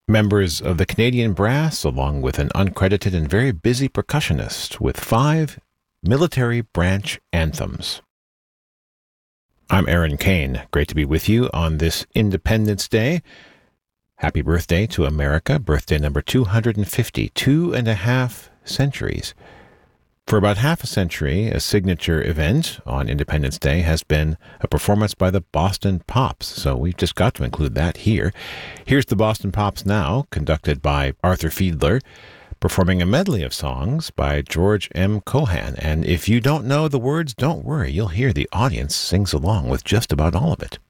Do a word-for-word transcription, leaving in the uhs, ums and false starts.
Members of the Canadian Brass, along with an uncredited and very busy percussionist with five military branch anthems. I'm Aaron Kane. Great to be with you on this Independence Day. Happy birthday to America, birthday number two hundred fifty, two and a half centuries. For about half a century, a signature event on Independence Day has been a performance by the Boston Pops, so we've just got to include that here. Here's the Boston Pops now, conducted by Arthur Fiedler, performing a medley of songs by George M. Cohan. And if you don't know the words, don't worry, you'll hear the audience sings along with just about all of it.